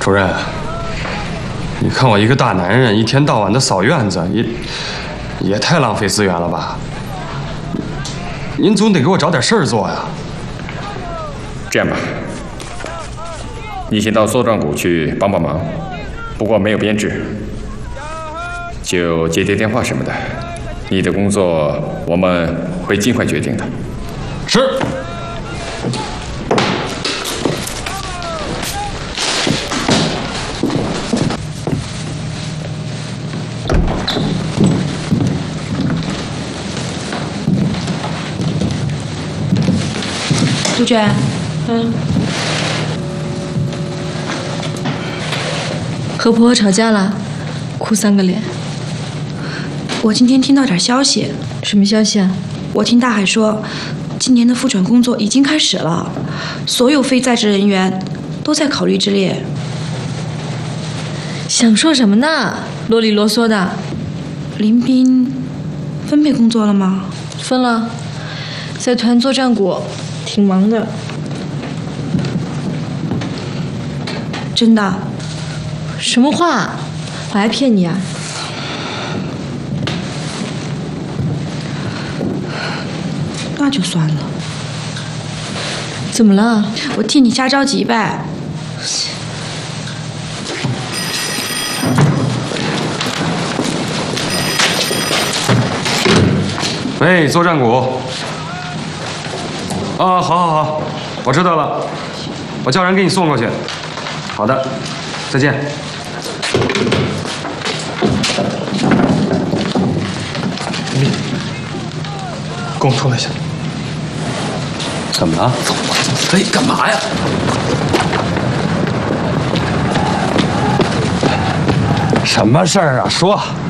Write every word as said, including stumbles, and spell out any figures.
主任，你看我一个大男人，一天到晚的扫院子，也也太浪费资源了吧？您总得给我找点事儿做呀。 这样吧，你先到作战股去帮帮忙，不过没有编制，就接接电话什么的。你的工作我们会尽快决定的。 是。 杜鹃，嗯， 和婆婆吵架了，哭三个脸。 我今天听到点消息。 什么消息啊？ 我听大海说，今年的复转工作已经开始了，所有非在职人员都在考虑之列。 想说什么呢？啰里啰嗦的。 林斌分配工作了吗？ 分了，在团作战股，挺忙的。 真的？ 什么话？我还骗你啊？ 那就算了。 怎么了？ 我替你瞎着急呗。 喂，作战股。啊，好，好，好，我知道了，我叫人给你送过去。好的，再见。 林斌，跟我出来一下。 怎么了？ 走吧，走。哎，干嘛呀？ 什么事儿啊？说。